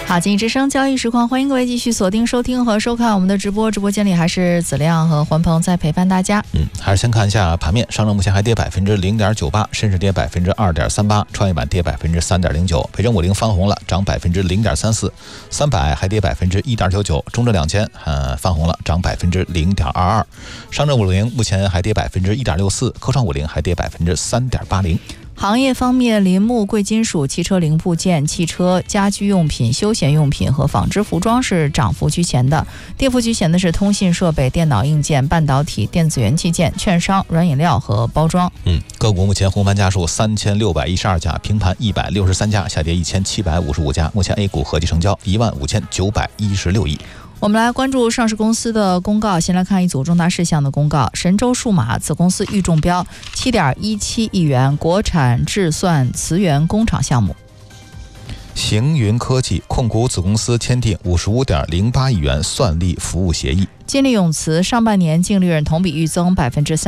好，经济之声交易实况，欢迎各位继续锁定收听和收看我们的直播。直播间里还是子亮和环鹏在陪伴大家。 还是先看一下盘面，上证目前还跌0.98%，深市跌2.38%，创业板跌3.09%，北证50翻红了，涨0.34%，300还跌1.99%，中证2000翻红了，涨0.22%，上证50目前还跌1.64%，科创50还跌3.80%。 行业方面，林木、贵金属、汽车零部件、汽车、家居用品、休闲用品和纺织服装是涨幅居前的，跌幅居前的是通信设备、电脑硬件、半导体、电子元器件、券商、软饮料和包装。 个股目前红盘家数3612家，平盘163家，下跌1755家。目前 A 股合计成交15916亿。 我们来关注上市公司的公告，先来看一组重大事项的公告。神州数码子公司预中标7.17亿元国产制算磁源工厂项目。 行云科技控股子公司签订55.08亿元算力服务协议。 金利永磁上半年净利润同比预增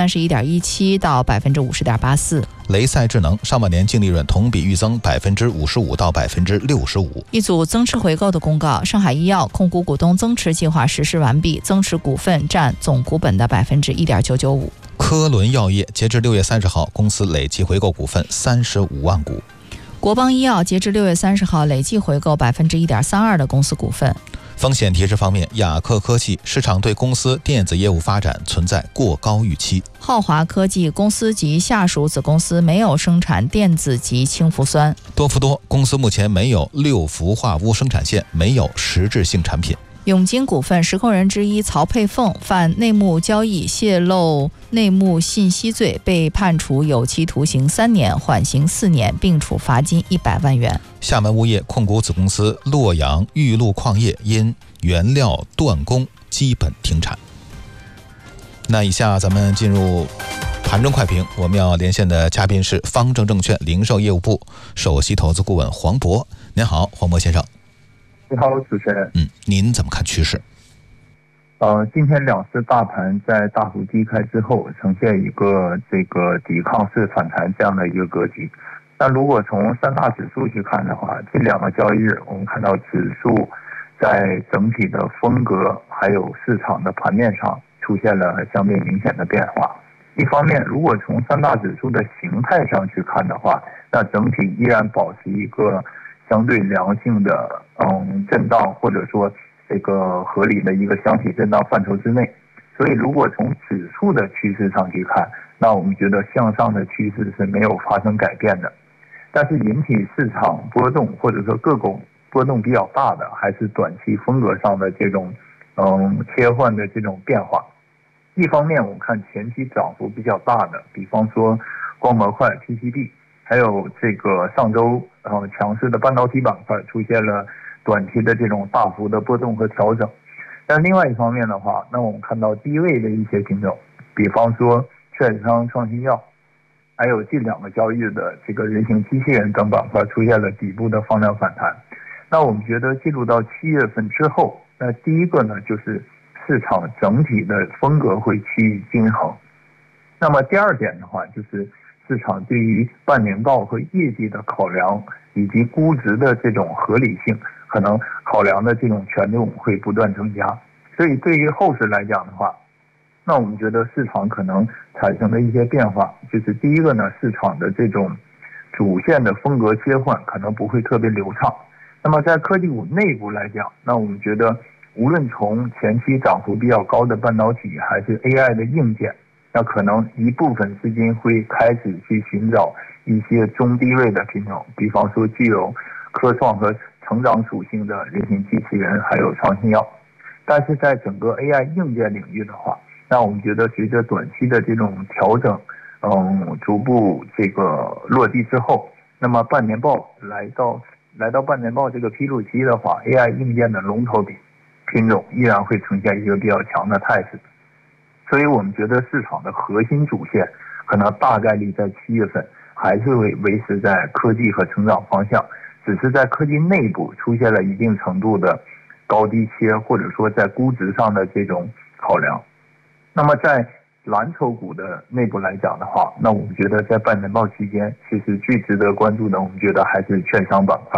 31.17%到50.84%。 雷赛智能上半年净利润同比预增55%到65%。 一组增持回购的公告，上海医药控股股东增持计划实施完毕，增持股份占总股本的1.995%。 科伦药业截至6月30号，公司累计回购股份35万股。 国邦医药截至6月30号累计回购1.32%的公司股份。 风险提示方面，雅克科技市场对公司电子业务发展存在过高预期。 浩华科技公司及下属子公司没有生产电子及氢氟酸。 多氟多公司目前没有6氟化钨生产线，没有实质性产品。 永金股份实控人之一曹佩凤犯内幕交易泄露内幕信息罪，被判处有期徒刑3年，缓刑4年，并处罚金100万元。 厦门物业控股子公司洛阳玉露矿业因原料断供基本停产。那以下咱们进入盘中快评，我们要连线的嘉宾是方正证券零售业务部首席投资顾问黄渤。您好，黄渤先生。 你好，主持人。 您怎么看趋势？ 今天两市大盘在大幅低开之后，呈现一个抵抗式反弹这样的一个格局。但如果从三大指数去看的话，这2个交易日我们看到指数在整体的风格还有市场的盘面上出现了相对明显的变化。一方面，如果从三大指数的形态上去看的话，那整体依然保持一个相对良性的震荡，或者说这个合理的一个箱体震荡范畴之内。所以如果从指数的趋势上去看，那我们觉得向上的趋势是没有发生改变的。但是引起市场波动或者说个股波动比较大的，还是短期风格上的这种切换的这种变化。一方面我们看前期涨幅比较大的，比方说光模块 PCB， 还有这个上周强势的半导体板块出现了短期的这种大幅的波动和调整。但另外一方面的话，那我们看到低位的一些品种，比方说券商、创新药，还有近2个交易日的这个人形机器人等板块出现了底部的放量反弹。那我们觉得进入到7月份之后，那第一个呢就是市场整体的风格会趋于均衡。那么第二点的话，就是市场对于半年报和业绩的考量，以及估值的这种合理性，可能考量的这种权重会不断增加。所以对于后市来讲的话，那我们觉得市场可能产生的一些变化，就是第一个呢，市场的这种主线的风格切换可能不会特别流畅。那么在科技股内部来讲，那我们觉得无论从前期涨幅比较高的半导体，还是 AI 的硬件，那可能一部分资金会开始去寻找一些中低位的品种，比方说具有科创和成长属性的人形机器人，还有创新药。但是在整个 AI 硬件领域的话，那我们觉得随着短期的这种调整逐步这个落地之后，那么半年报来到半年报这个披露期的话， AI 硬件的龙头品种依然会呈现一个比较强的态势。所以我们觉得市场的核心主线可能大概率在7月份还是会维持在科技和成长方向，只是在科技内部出现了一定程度的高低切，或者说在估值上的这种考量。那么在蓝筹股的内部来讲的话，那我们觉得在半年报期间，其实最值得关注的，我们觉得还是券商板块。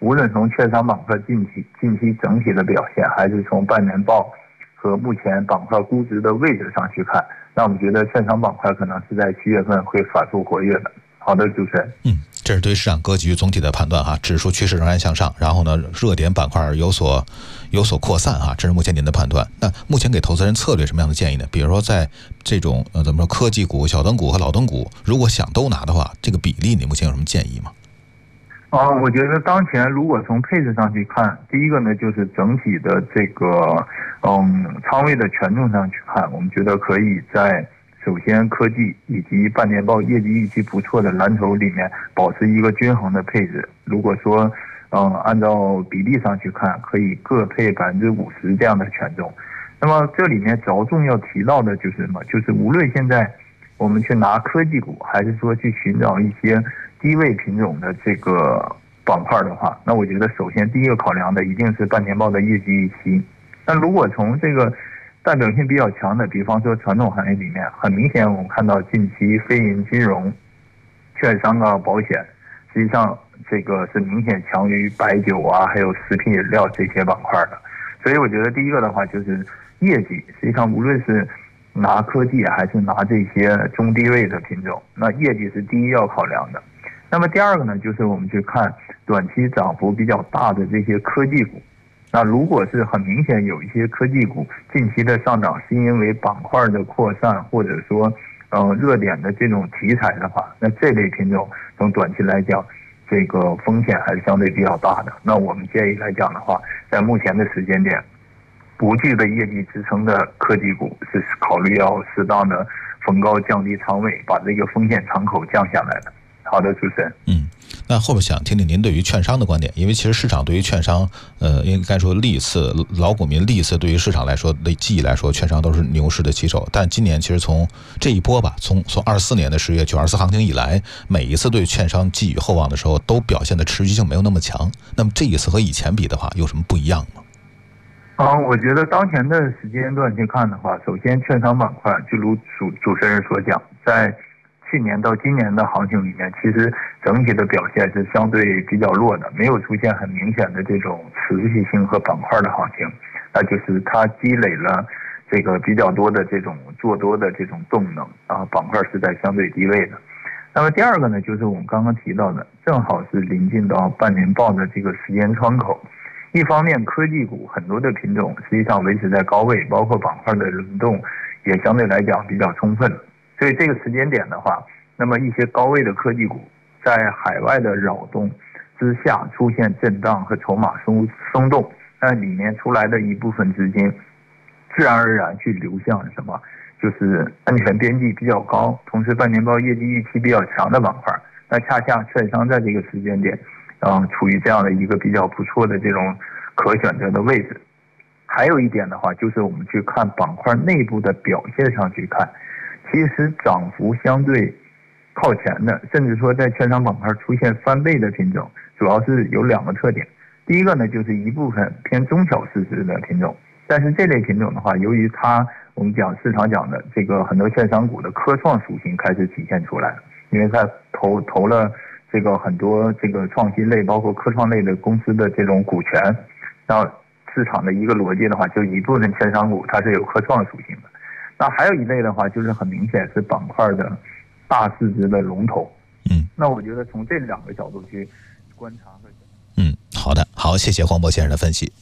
无论从券商板块近期整体的表现，还是从半年报和目前板块估值的位置上去看，那我们觉得券商板块可能是在7月份会反复活跃的。好的，主持人。 这是对市场格局总体的判断哈，指数趋势仍然向上，然后呢，热点板块有所扩散哈，这是目前您的判断。那目前给投资人策略什么样的建议呢？比如说在这种怎么说科技股、小灯股和老灯股，如果想都拿的话，这个比例你目前有什么建议吗？ 我觉得当前如果从配置上去看，第一个呢就是整体的这个仓位的权重上去看，我们觉得可以在首先科技以及半年报业绩预期不错的蓝筹里面保持一个均衡的配置。如果说按照比例上去看，可以各配50%这样的权重。那么这里面着重要提到的就是什么？就是无论现在我们去拿科技股，还是说去寻找一些低位品种的这个板块的话，那我觉得首先第一个考量的一定是半年报的业绩预期。那如果从这个代表性比较强的，比方说传统行业里面，很明显我们看到近期非银金融、券商啊、保险，实际上这个是明显强于白酒啊，还有食品饮料这些板块的。所以我觉得第一个的话就是业绩，实际上无论是拿科技还是拿这些中低位的品种，那业绩是第一要考量的。那么第二个呢，就是我们去看短期涨幅比较大的这些科技股。那如果是很明显有一些科技股近期的上涨是因为板块的扩散，或者说热点的这种题材的话，那这类品种从短期来讲，这个风险还是相对比较大的。那我们建议来讲的话，在目前的时间点，不具备业绩支撑的科技股是考虑要适当的逢高降低仓位，把这个风险敞口降下来的。好的，主持人。 那后面想听听您对于券商的观点，因为其实市场对于券商，应该说历次老股民历次对于市场来说的记忆来说，券商都是牛市的旗手。但今年其实从这一波吧，从24年的10月924行情以来，每一次对券商寄予厚望的时候，都表现的持续性没有那么强。那么这一次和以前比的话，有什么不一样吗？ 我觉得当前的时间段去看的话，首先券商板块就如主持人所讲，在去年到今年的行情里面，其实整体的表现是相对比较弱的，没有出现很明显的这种持续性和板块的行情，那就是它积累了这个比较多的这种做多的这种动能啊，板块是在相对低位的。那么第二个呢，就是我们刚刚提到的，正好是临近到半年报的这个时间窗口。一方面，科技股很多的品种实际上维持在高位，包括板块的轮动也相对来讲比较充分。所以这个时间点的话，那么一些高位的科技股在海外的扰动之下出现震荡和筹码松动，那里面出来的一部分资金自然而然去流向什么，就是安全边际比较高，同时半年报业绩预期比较强的板块。那恰恰券商在这个时间点处于这样的一个比较不错的这种可选择的位置。还有一点的话，就是我们去看板块内部的表现上去看，其实涨幅相对靠前的，甚至说在券商板块出现翻倍的品种，主要是有2个特点。第一个呢，就是一部分偏中小市值的品种，但是这类品种的话，由于它我们讲市场讲的这个很多券商股的科创属性开始体现出来了，因为它投了这个很多这个创新类包括科创类的公司的这种股权，那市场的一个逻辑的话，就一部分券商股它是有科创属性的。那还有一类的话，就是很明显是板块的大市值的龙头。那我觉得从这2个角度去观察和好的，好，谢谢黄渤先生的分析。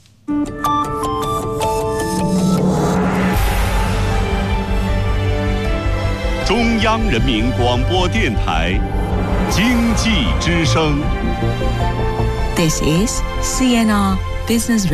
中央人民广播电台经济之声。 This is CNR Business